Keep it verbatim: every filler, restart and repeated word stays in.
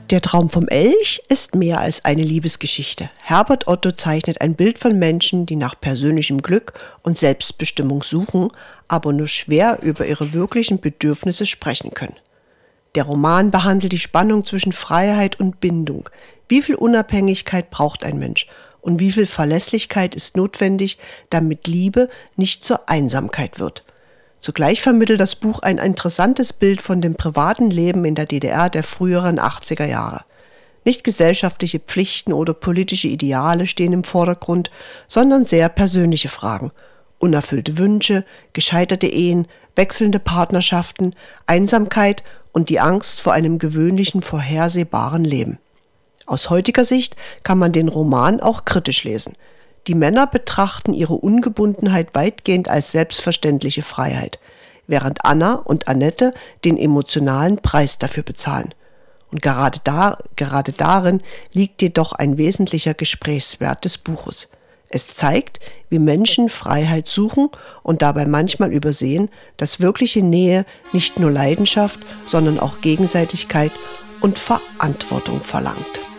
Der Traum vom Elch ist mehr als eine Liebesgeschichte. Herbert Otto zeichnet ein Bild von Menschen, die nach persönlichem Glück und Selbstbestimmung suchen, aber nur schwer über ihre wirklichen Bedürfnisse sprechen können. Der Roman behandelt die Spannung zwischen Freiheit und Bindung. Wie viel Unabhängigkeit braucht ein Mensch und wie viel Verlässlichkeit ist notwendig, damit Liebe nicht zur Einsamkeit wird? Zugleich vermittelt das Buch ein interessantes Bild von dem privaten Leben in der D D R der früheren achtziger Jahre. Nicht gesellschaftliche Pflichten oder politische Ideale stehen im Vordergrund, sondern sehr persönliche Fragen. Unerfüllte Wünsche, gescheiterte Ehen, wechselnde Partnerschaften, Einsamkeit und die Angst vor einem gewöhnlichen, vorhersehbaren Leben. Aus heutiger Sicht kann man den Roman auch kritisch lesen. Die Männer betrachten ihre Ungebundenheit weitgehend als selbstverständliche Freiheit, während Anna und Annette den emotionalen Preis dafür bezahlen. Und gerade, da, gerade darin liegt jedoch ein wesentlicher Gesprächswert des Buches. Es zeigt, wie Menschen Freiheit suchen und dabei manchmal übersehen, dass wirkliche Nähe nicht nur Leidenschaft, sondern auch Gegenseitigkeit und Verantwortung verlangt.